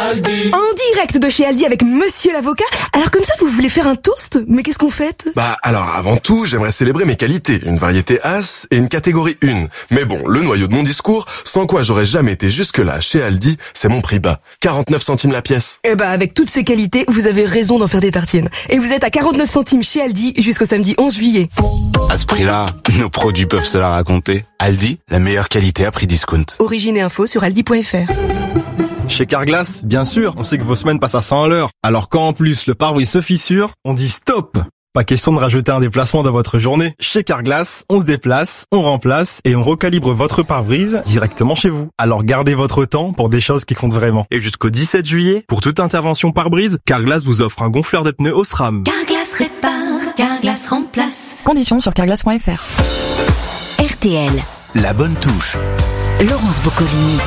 Aldi. En direct de chez Aldi avec Monsieur l'avocat. Alors comme ça, vous voulez faire un toast? Mais qu'est-ce qu'on fait? Alors avant tout, j'aimerais célébrer mes qualités. Une variété As et une catégorie 1. Mais bon, le noyau de mon discours, sans quoi j'aurais jamais été jusque-là chez Aldi, c'est mon prix bas. 49 centimes la pièce. Avec toutes ces qualités, vous avez raison d'en faire des tartines. Et vous êtes à 49 centimes chez Aldi jusqu'au samedi 11 juillet. À ce prix-là, nos produits peuvent se la raconter. Aldi, la meilleure qualité à prix discount. Origine et info sur aldi.fr. Chez Carglass, bien sûr, on sait que vos semaines passent à 100 à l'heure. Alors quand en plus le pare-brise se fissure, on dit stop. Pas question de rajouter un déplacement dans votre journée. Chez Carglass, on se déplace, on remplace et on recalibre votre pare-brise directement chez vous. Alors gardez votre temps pour des choses qui comptent vraiment. Et jusqu'au 17 juillet, pour toute intervention pare-brise, Carglass vous offre un gonfleur de pneus Osram. Carglass répare, Carglass remplace. Conditions sur carglass.fr. RTL. La bonne touche. Laurence Boccolini.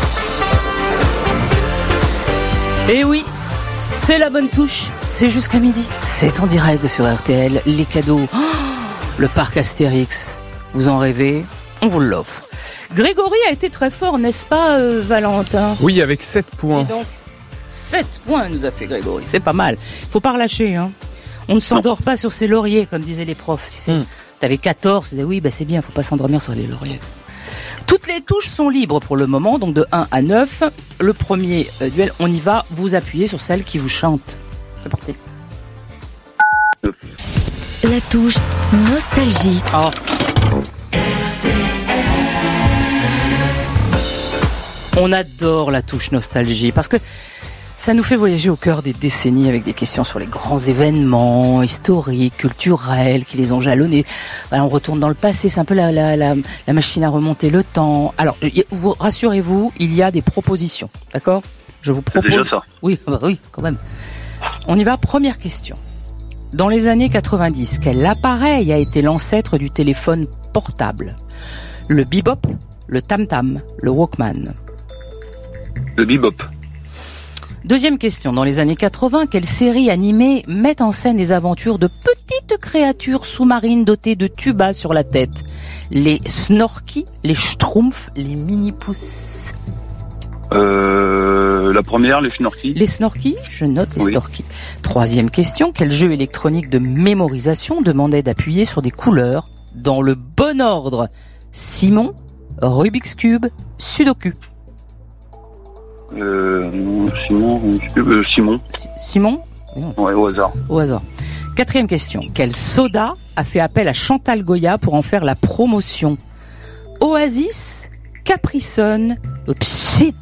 Et oui, c'est la bonne touche, c'est jusqu'à midi. C'est en direct sur RTL, les cadeaux, le parc Astérix. Vous en rêvez, on vous l'offre. Grégory a été très fort, n'est-ce pas, Valentin? Oui, avec 7 points. Et donc, 7 points nous a fait Grégory, c'est pas mal. Faut pas relâcher, hein. On ne s'endort pas sur ses lauriers, comme disaient les profs, tu sais. T'avais 14, tu disais oui, c'est bien, faut pas s'endormir sur les lauriers. Toutes les touches sont libres pour le moment, donc de 1 à 9. Le premier duel, on y va, vous appuyez sur celle qui vous chante. C'est parti. La touche nostalgie. On adore la touche nostalgie parce que ça nous fait voyager au cœur des décennies avec des questions sur les grands événements historiques, culturels qui les ont jalonnés. On retourne dans le passé, c'est un peu la machine à remonter le temps. Alors, rassurez-vous, il y a des propositions, d'accord? Je vous propose... C'est déjà ça. Oui, quand même. On y va, première question. Dans les années 90, quel appareil a été l'ancêtre du téléphone portable? Le bebop, le tam-tam, le Walkman? Le bebop. Deuxième question. Dans les années 80, quelle série animée met en scène les aventures de petites créatures sous-marines dotées de tubas sur la tête? Les Snorky, les Schtroumpfs, les Mini-Pouces? La première, les Snorky. Les Snorky? Je note les Snorky. Troisième question. Quel jeu électronique de mémorisation demandait d'appuyer sur des couleurs dans le bon ordre? Simon, Rubik's Cube, Sudoku? Simon. Simon? Ouais, au hasard. Au hasard. Quatrième question. Quel soda a fait appel à Chantal Goya pour en faire la promotion? Oasis, Capri-Sun ou Pchit?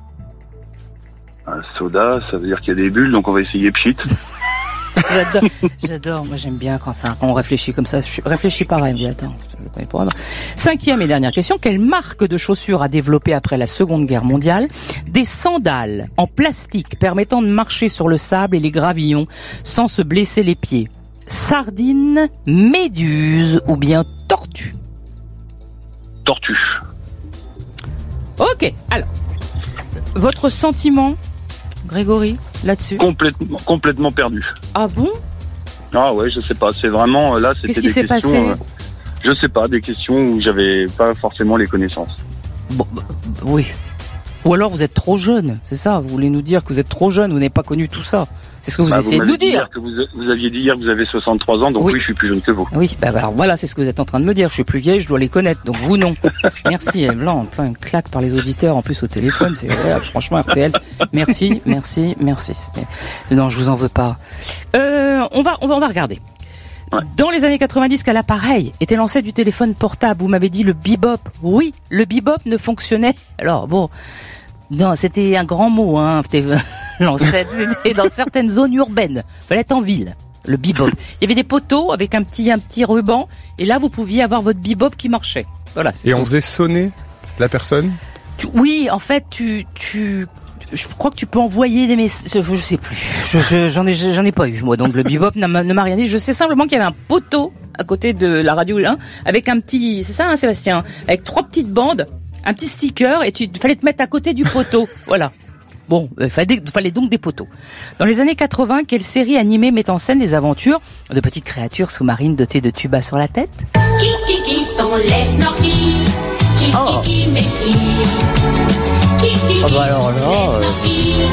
Un soda, ça veut dire qu'il y a des bulles, donc on va essayer Pchit. J'adore. Moi, j'aime bien quand on réfléchit comme ça. Je réfléchis pareil, mais attends. Cinquième et dernière question. Quelle marque de chaussures a développé après la Seconde Guerre mondiale des sandales en plastique permettant de marcher sur le sable et les gravillons sans se blesser les pieds? Sardine, méduse ou bien tortue? Tortue. Ok, alors, votre sentiment, Grégory, là-dessus? Complètement perdu. Ah bon? Ah ouais, je sais pas, c'est vraiment, là, c'était Qu'est-ce qui s'est passé? Je sais pas, des questions où j'avais pas forcément les connaissances. Bon, oui. Ou alors vous êtes trop jeune, c'est ça? Vous voulez nous dire que vous êtes trop jeune, vous n'avez pas connu tout ça? C'est ce que vous essayez de nous dire. Vous aviez dit hier que vous avez 63 ans, donc oui, je suis plus jeune que vous. Oui, alors voilà, c'est ce que vous êtes en train de me dire. Je suis plus vieille, je dois les connaître, donc vous non. Merci, Blanc, plein de claques par les auditeurs, en plus au téléphone, c'est franchement RTL. Merci. Non, je vous en veux pas. On va regarder. Ouais. Dans les années 90, quel appareil était l'ancêtre du téléphone portable? Vous m'avez dit le bebop. Oui, le bebop ne fonctionnait. Alors bon, non, c'était un grand mot, hein. L'ancêtre, c'était dans certaines zones urbaines. Fallait être en ville. Le bebop. Il y avait des poteaux avec un petit ruban, et là vous pouviez avoir votre bebop qui marchait. Voilà. Et on faisait sonner la personne? Oui, en fait, je crois que tu peux envoyer des messages. Je sais plus. J'en ai pas eu moi. Donc le bebop ne m'a rien dit. Je sais simplement qu'il y avait un poteau à côté de la radio, hein, avec un petit. C'est ça, hein, Sébastien? Avec 3 petites bandes, un petit sticker, et fallait te mettre à côté du poteau. Voilà. Bon, fallait donc des poteaux. Dans les années 80, quelle série animée met en scène des aventures de petites créatures sous-marines dotées de tubas sur la tête? Qui sont les Snorky? Qui mais qui? Ah bah alors là,